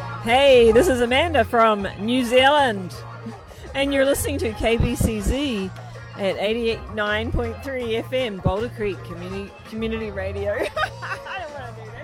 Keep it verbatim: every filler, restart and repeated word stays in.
Hey, this is Amanda from New Zealand, and you're listening to K B C Z at eighty-nine point three F M, Boulder Creek Community Community Radio. I don't want to do that.